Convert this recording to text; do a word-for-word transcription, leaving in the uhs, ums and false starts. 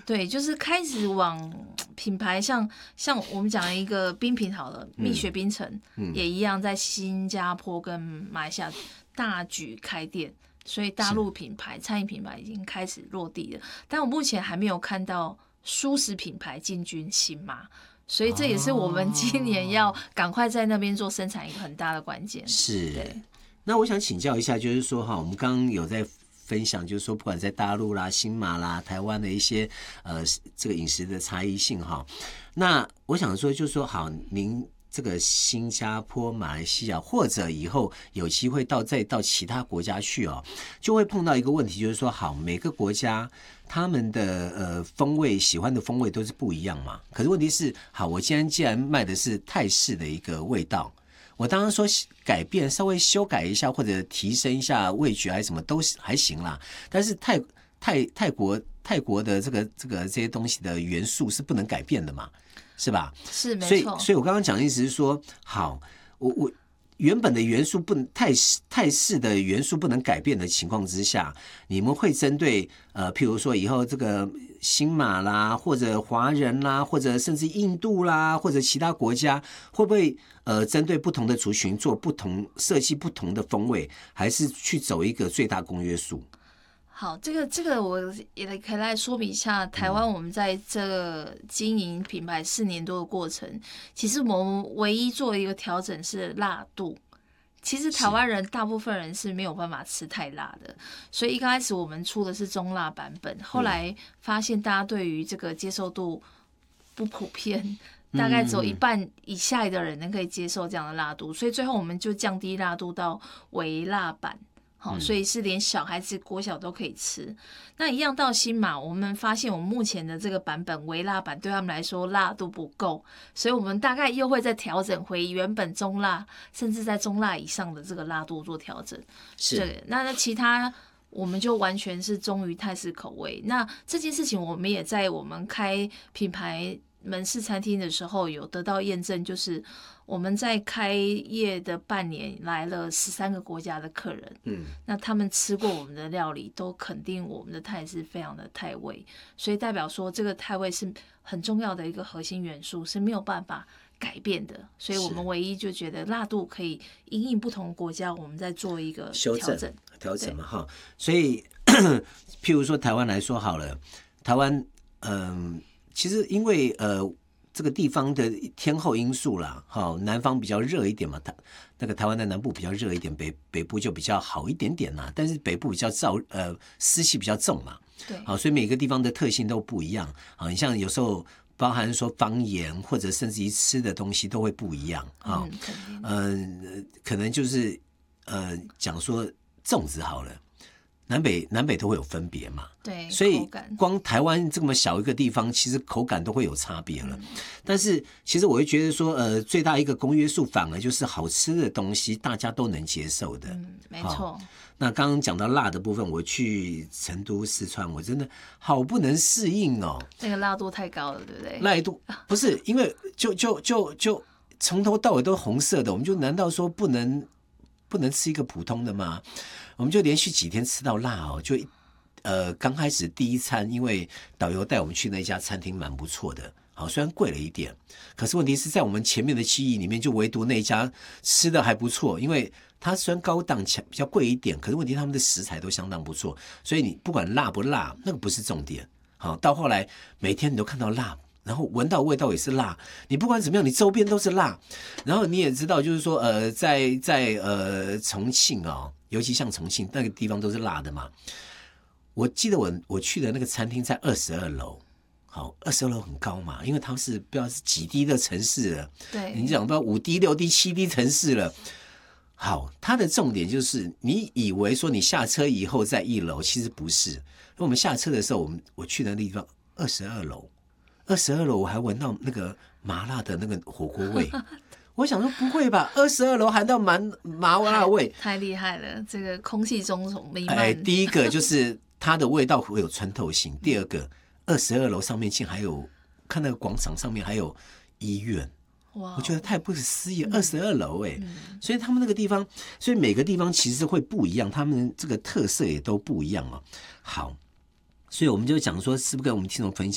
对，就是开始往品牌像像我们讲的一个冰品好了，蜜雪冰城、嗯、也一样，在新加坡跟马来西亚大举开店，所以大陆品牌餐饮品牌已经开始落地了。但我目前还没有看到蔬食品牌进军新马。所以这也是我们今年要赶快在那边做生产一个很大的关键。 是， 对。 那我想请教一下，就是说哈，我们刚刚有在分享，就是说不管在大陆啦、新马啦、台湾的一些呃这个饮食的差异性哈。那我想说，就是说好，您这个新加坡、马来西亚，或者以后有机会到再到其他国家去哦，就会碰到一个问题，就是说好，每个国家他们的呃风味喜欢的风味都是不一样嘛。可是问题是，好，我今天既然卖的是泰式的一个味道，我当然说改变稍微修改一下或者提升一下味觉还是什么都还行啦。但是泰泰泰国泰国的这个这个这些东西的元素是不能改变的嘛，是吧？ 是没错。 所以所以我刚刚讲的意思是说，好，我我。原本的元素不能泰式泰式的元素不能改变的情况之下，你们会针对呃，譬如说以后这个新马啦，或者华人啦，或者甚至印度啦，或者其他国家，会不会呃针对不同的族群做不同设计不同的风味，还是去走一个最大公约数？ 好，这个这个我也可以来说明一下。台湾我们在这个经营品牌四年多的过程，其实我们唯一做一个调整是辣度。其实台湾人大部分人是没有办法吃太辣的，所以一刚开始我们出的是中辣版本，后来发现大家对于这个接受度不普遍。大概只有一半以下的人能可以接受这样的辣度，所以最后我们就降低辣度到微辣版。好，所以是连小孩子国小都可以吃。那一样到新马，我们发现我们目前的这个版本微辣版对他们来说辣度不够，所以我们大概又会再调整回原本中辣，甚至在中辣以上的这个辣度做调整。 是， 对，那其他我们就完全是忠于泰式口味。那这件事情我们也在我们开品牌门市餐厅的时候有得到验证，就是我们在开业的半年来了十三个国家的客人，嗯，那他们吃过我们的料理，都肯定我们的泰式非常的泰味，所以代表说这个泰味是很重要的一个核心元素，是没有办法改变的。所以我们唯一就觉得辣度可以因应不同国家，我们再做一个调整调整嘛哈。所以譬如说台湾来说好了，台湾嗯。其实因为呃这个地方的天候因素啦，好，南方比较热一点嘛，台那个台湾的南部比较热一点，北北部就比较好一点点啦。但是北部比较燥，呃湿气比较重嘛， 对，好， 所以每个地方的特性都不一样啊。你像有时候包含说方言或者甚至于吃的东西都会不一样啊，嗯、呃，可能就是呃讲说粽子好了。南北南北都会有分别嘛， 对， 所以光台湾这么小一个地方，其实口感都会有差别了。嗯、但是其实我会觉得说，呃，最大一个公约数反而就是好吃的东西大家都能接受的。 嗯，没错。 那刚刚讲到辣的部分，我去成都、四川，我真的好不能适应哦。 那个辣度太高了，对不对？ 辣度不是因为就就就就从头到尾都红色的，我们就难道说不能不能吃一个普通的吗？我们就连续几天吃到辣哦，就呃刚开始第一餐，因为导游带我们去那家餐厅蛮不错的，好，虽然贵了一点，可是问题是在我们前面的记忆里面，就唯独那家吃的还不错，因为它虽然高档比较贵一点，可是问题他们的食材都相当不错，所以你不管辣不辣，那个不是重点。好，到后来每天你都看到辣。然后闻到味道也是辣，你不管怎么样，你周边都是辣。然后你也知道，就是说，呃，在在呃重庆哦，尤其像重庆那个地方都是辣的嘛。我记得我我去的那个餐厅在二十二楼，好，二十二楼很高嘛，因为它是不知道是几低的城市了， 对， 你讲不知道五低、六低、七低城市了。好，它的重点就是你以为说你下车以后在一楼，其实不是。因为我们下车的时候，我们我去的那地方二十二楼。二十二楼我还闻到那个麻辣的那个火锅味，我想说不会吧，二十二楼含到麻麻辣味， 太厉害了，这个空气中弥漫。 哎，第一个就是它的味道会有穿透性，第二个二十二楼上面竟还有看那个广场上面还有医院，哇，我觉得太不可思议，二十二楼哎，所以他们那个地方，所以每个地方其实会不一样，他们这个特色也都不一样哦。好，所以我们就讲说，是不是跟我们听众分享？